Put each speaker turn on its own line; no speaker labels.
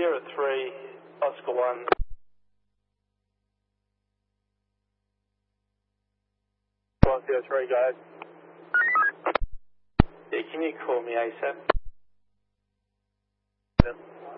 Sierra 3, Oscar 1. Sierra 3, guys. Yeah, can you call me ASAP?